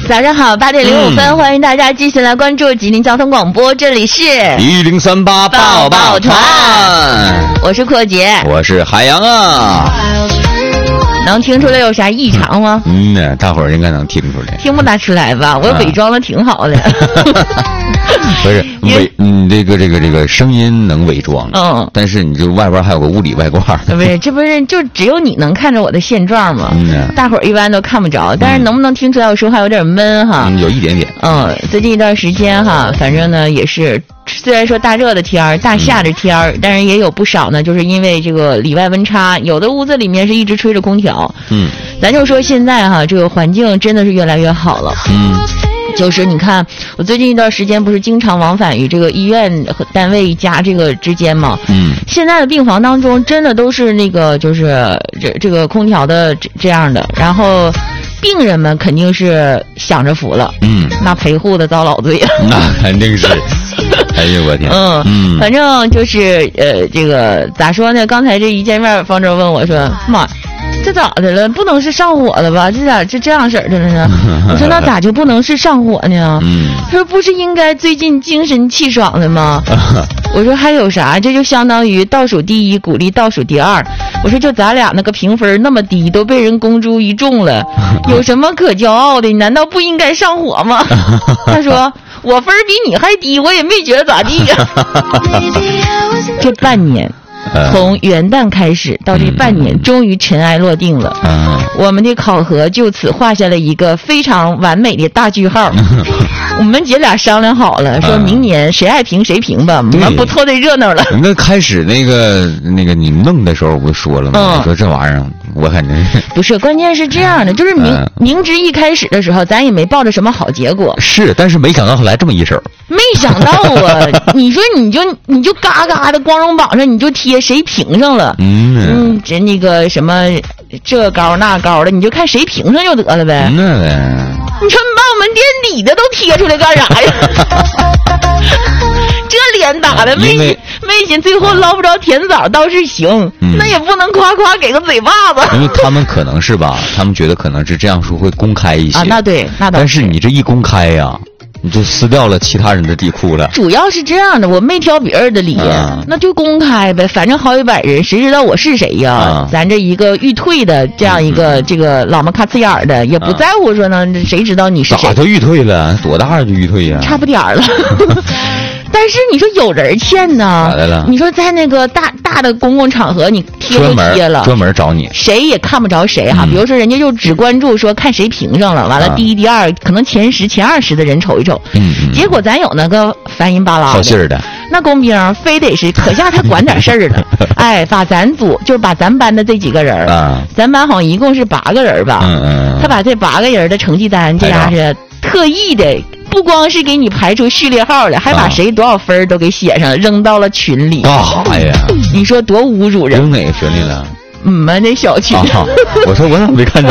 早上好，8:05，欢迎大家继续来关注吉林交通广播，这里是 1038抱抱团， 我是阔姐， 我是海洋啊。 能听出来有啥异常吗？ 大伙儿应该能听出来。 听不大出来吧？我伪装的挺好的。 不是这个声音能伪装，但是你这外边还有个物理外挂。 不是，这不是就只有你能看着我的现状吗？大伙儿一般都看不着，但是能不能听出来我说话有点闷哈？ 有一点点。 最近一段时间哈，反正呢也是。虽然说大热的天儿、大夏的天儿，但是也有不少呢，就是因为这个里外温差，有的屋子里面是一直吹着空调。咱就说现在哈，这个环境真的是越来越好了。就是你看，我最近一段时间不是经常往返于这个医院和单位家这个之间吗？现在的病房当中真的都是那个就是这个空调的这样的，然后病人们肯定是享着福了。那陪护的遭老罪了。 那肯定是。哎呦我天！ 反正就是这个咋说呢？刚才这一见面，方舟问我说：“妈，这咋的了？不能是上火了吧？这咋这样式儿的呢？”我说：“那咋就不能是上火呢？”他说：“不是应该最近精神气爽的吗？”我说：“还有啥？这就相当于倒数第一鼓励倒数第二。”我说：“就咱俩那个评分那么低，都被人公诸于众了，有什么可骄傲的？你难道不应该上火吗？”他说：“我分比你还低，我也没觉得咋地呀。”这半年，从元旦开始到这半年，终于尘埃落定了。我们的考核就此画下了一个非常完美的大句号。我们姐俩商量好了，说明年谁爱评谁评吧，我们不凑这热闹了。 那开始那个你弄的时候不说了吗？说这玩意儿我感觉不是，关键是这样的，就是明知一开始的时候咱也没抱着什么好结果， 是，但是没想到后来这么一手， 没想到啊！你说你就嘎嘎的光荣榜上你就贴谁评上了，这那个什么这高那高的，你就看谁评上就得了呗。你说你把我们店里的都贴出来干啥呀？这脸打的没行，最后捞不着甜枣倒是行，那也不能夸夸给个嘴巴子。 因为他们可能是吧，他们觉得可能是这样说会公开一些啊，那对，那倒是。 但是你这一公开呀，你就撕掉了其他人的地库了。 主要是这样的，我没挑别人的理，那就公开呗，反正好几百人，谁知道我是谁呀？咱这一个预退的这样一个这个老么咔呲眼的，也不在乎说呢，谁知道你是谁？ 咋就预退了？多大就预退呀？ 差不点了。但是你说有人欠呢？ 咋的了？ 你说在那个大的公共场合，你贴就贴了， 专门找你， 谁也看不着谁哈。比如说人家就只关注说看谁评上了，完了第一、第二，可能前10、前20的人瞅一瞅。结果咱有那个翻音巴拉好信儿的， 那工兵非得是可下他管点事儿了。哎，把咱组就是把咱班的这几个人咱班好像一共是8个人吧。他把这8个人的成绩单这样是特意的。不光是给你排出序列号了，还把谁多少分都给写上，扔到了群里。 哎呀， 你说多侮辱人！ 扔哪个群里了？ 那小群。 我说我咋没看着？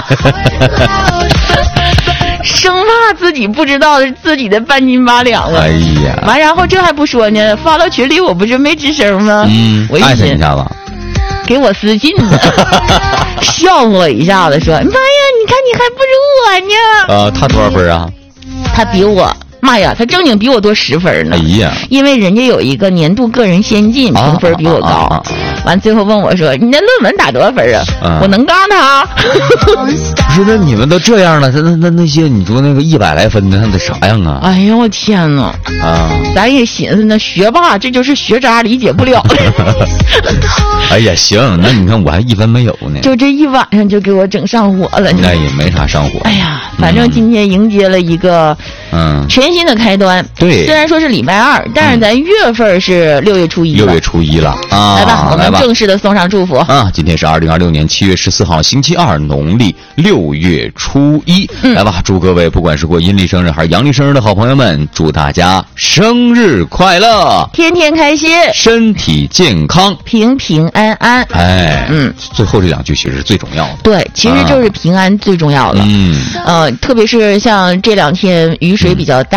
生怕自己不知道自己的半斤8两啊！ 哎呀， 完然后这还不说呢，发到群里我不是没吱声吗？我艾特一下子， 给我私信呢，笑话我一下子说：“妈呀，你看你还不如我呢！” 他多少分啊？ 他比我，妈呀，他正经比我多10分呢。 哎呀， 因为人家有一个年度个人先进，评分比我高。完最后问我说：“你那论文打多少分啊？”我能告他？ 不是，那你们都这样了，那些你说那个100来分的，那得啥样啊？ 哎呀，我天哪！咱也寻思呢，学霸这就是学渣理解不了的。 哎呀，行，那你看我还1分没有呢。 就这一晚上就给我整上火了。 那也没啥上火。 哎呀，反正今天迎接了一个全新的开端。 对， 虽然说是礼拜2，但是咱月份是6月初1。 6月初1了啊！ 来吧，我们正式的送上祝福啊！今天是2026年7月14号，星期2，农历6月初1。来吧，祝各位不管是过阴历生日还是阳历生日的好朋友们，祝大家生日快乐， 天天开心， 身体健康， 平平安安。 哎，最后这2句其实是最重要的。 对，其实就是平安最重要了。特别是像这2天雨水比较大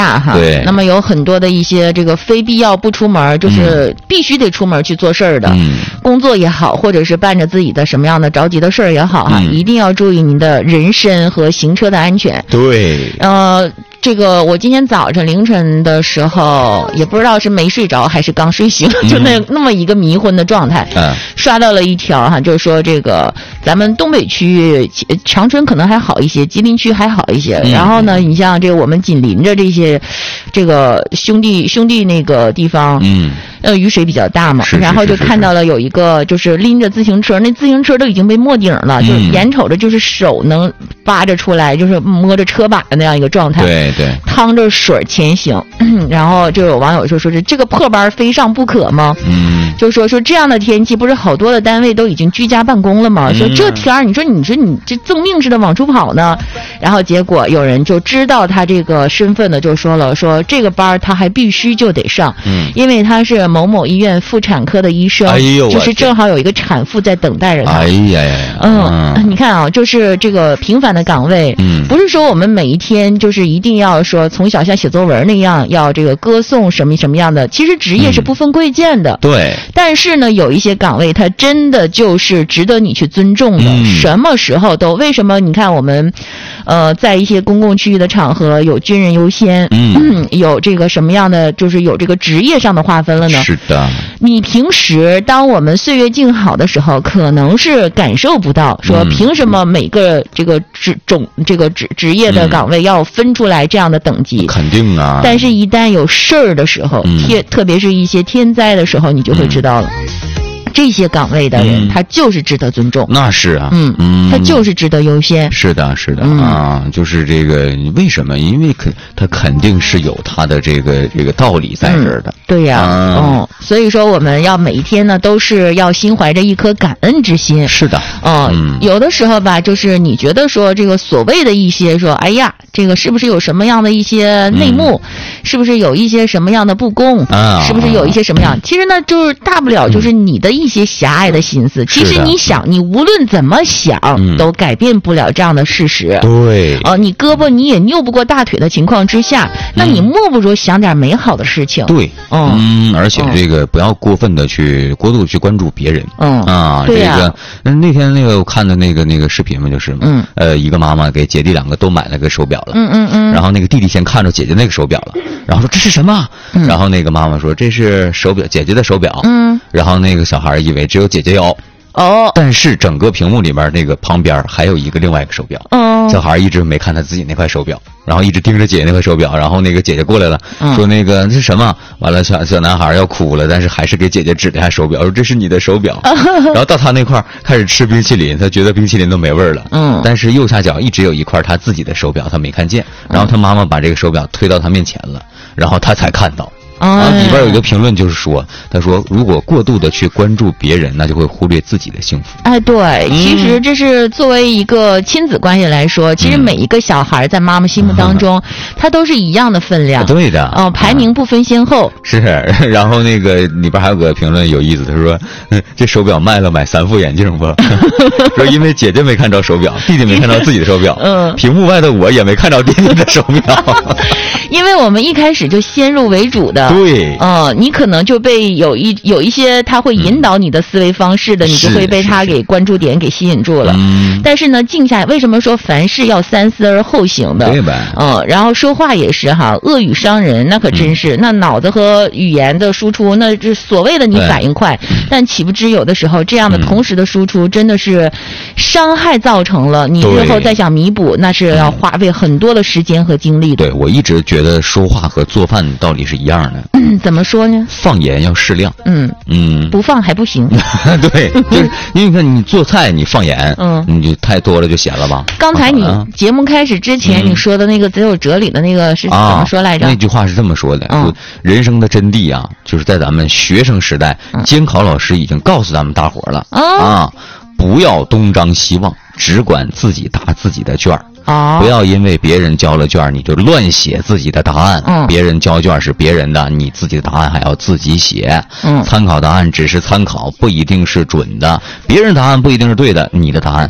大哈。 对。 那么有很多的一些这个非必要不出门，就是必须得出门去做事儿的，工作也好，或者是办着自己的什么样的着急的事儿也好哈，一定要注意您的人身和行车的安全。 对。 这个我今天早晨凌晨的时候，也不知道是没睡着还是刚睡醒，就那么一个迷昏的状态，刷到了一条哈，就是说这个咱们东北区域长春可能还好一些，吉林区还好一些，然后呢，你像这个我们紧邻着这些这个兄弟那个地方，雨水比较大嘛，然后就看到了有一个就是拎着自行车，那自行车都已经被没顶了，就眼瞅着就是手能扒着出来，就是摸着车把的那样一个状态。 对， 趟着水前行，然后就有网友说是这个破班非上不可吗？就说这样的天气，不是好多的单位都已经居家办公了吗？说这天儿，你说你这赠命似的往出跑呢，然后结果有人就知道他这个身份的，就说了说这个班他还必须就得上，因为他是某某医院妇产科的医生，就是正好有一个产妇在等待着他。你看啊，就是这个平凡的岗位，不是说我们每一天就是一定要说从小像写作文那样要这个歌颂什么样的，其实职业是不分贵贱的。 对。 但是呢，有一些岗位它真的就是值得你去尊重的，什么时候都。为什么你看我们在一些公共区域的场合有军人优先，有这个什么样的，就是有这个职业上的划分了呢？ 是的。 你平时当我们岁月静好的时候，可能是感受不到说凭什么每个这个职业的岗位要分出来这样的等级， 肯定啊。 但是一旦有事儿的时候，特别是一些天灾的时候，你就会知道了。这些岗位的人，他就是值得尊重。 那是啊， 他就是值得优先。 是的啊，就是这个为什么？因为他肯定是有他的这个道理在这儿的。 对呀，所以说我们要每一天呢，都是要心怀着一颗感恩之心。 是的， 有的时候吧，就是你觉得说这个所谓的一些说，哎呀，这个是不是有什么样的一些内幕？是不是有一些什么样的不公？是不是有一些什么样？其实呢，就是大不了就是你的一些狭隘的心思。其实你想，你无论怎么想，都改变不了这样的事实。 对。 你胳膊你也拗不过大腿的情况之下，那你莫不如想点美好的事情。 对。而且这个不要过度的去关注别人。 对呀。 这个那天我看的那个视频嘛，就是一个妈妈给姐弟两个都买了个手表了。然后那个弟弟先看着姐姐那个手表了，然后说这是什么？然后那个妈妈说这是手表，姐姐的手表。然后那个小孩以为只有姐姐有。但是整个屏幕里面那个旁边还有另外一个手表。小孩一直没看他自己那块手表，然后一直盯着姐姐那块手表，然后那个姐姐过来了，说那个这是什么？完了小男孩要哭了，但是还是给姐姐指了一下手表，说这是你的手表。然后到他那块开始吃冰淇淋，他觉得冰淇淋都没味儿了。但是右下角一直有一块他自己的手表，他没看见。然后他妈妈把这个手表推到他面前了，然后他才看到。里边有一个评论就是说，他说如果过度的去关注别人，那就会忽略自己的幸福。 对，其实这是作为一个亲子关系来说，其实每一个小孩在妈妈心目当中，他都是一样的分量。 对的。 排名不分先后。 是。然后那个里边还有个评论有意思，他说这手表卖了买3副眼镜不？说因为姐姐没看着手表，弟弟没看着自己的手表，屏幕外的我也没看着弟弟的手表。 因为我们一开始就先入为主的。 对。 你可能就被有一些他会引导你的思维方式的，你就会被他给关注点给吸引住了。但是呢，静下来，为什么说凡事要三思而后行的？ 对吧？ 然后说话也是哈，恶语伤人，那可真是，那脑子和语言的输出，那这所谓的你反应快，但岂不知有的时候这样的同时的输出真的是伤害造成了，你日后再想弥补，那是要花费很多的时间和精力的。 对，我一直觉得说话和做饭道理是一样的。 怎么说呢？ 放盐要适量。 不放还不行。 对，就是因为你看你做菜你放盐，你就太多了就咸了吧。 刚才你节目开始之前你说的那个贼有哲理的那个是怎么说来着？ 那句话是这么说的，说人生的真谛啊，就是在咱们学生时代，监考老师已经告诉咱们大伙了不要东张西望，只管自己答自己的卷儿。不要因为别人交了卷你就乱写自己的答案。别人交卷是别人的，你自己的答案还要自己写。参考答案只是参考，不一定是准的。别人答案不一定是对的，你的答案